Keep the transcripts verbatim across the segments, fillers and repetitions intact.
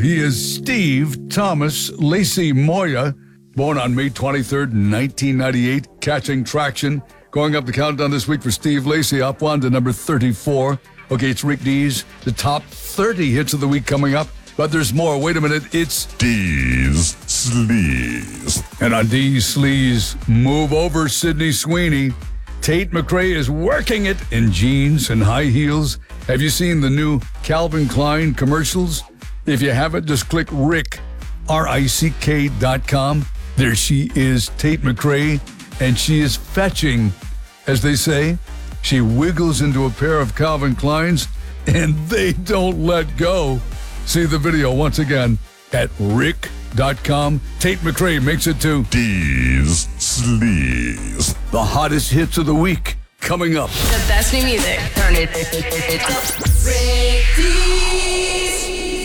he is Steve Thomas Lacey Moya, born on May twenty-third, nineteen ninety-eight, catching traction. Going up the countdown this week for Steve Lacey, up one to number thirty-four. Okay, it's Rick Dees, the top thirty hits of the week coming up. But there's more. Wait a minute, it's Dees Sleaze. And on Dees Sleaze, move over Sydney Sweeney. Tate McRae is working it in jeans and high heels. Have you seen the new Calvin Klein commercials? If you haven't, just click Rick, R I C K dot com. There she is, Tate McRae, and she is fetching, as they say. She wiggles into a pair of Calvin Kleins, and they don't let go. See the video once again at rick dot com. Tate McRae makes it to Dees Sleaze. the hottest hits of the week coming up. The best new music. Turn it up. Rick Dees.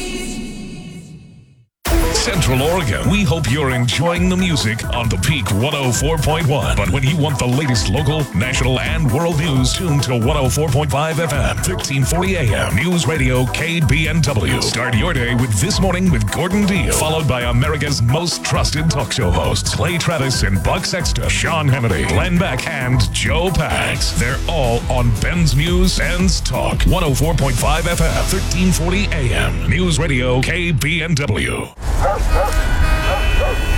Central Oregon, we hope you're enjoying the music on the Peak one oh four point one. But when you want the latest local, national, and world news, tune to one oh four point five F M, thirteen forty A M, News Radio K B N W. Start your day with This Morning with Gordon Deal, followed by America's most trusted talk show hosts, Clay Travis and Buck Sexton, Sean Hannity, Glenn Beck, and Joe Pags. They're all on Ben's News, Ben's Talk, one oh four point five F M, thirteen forty A M, News Radio K B N W.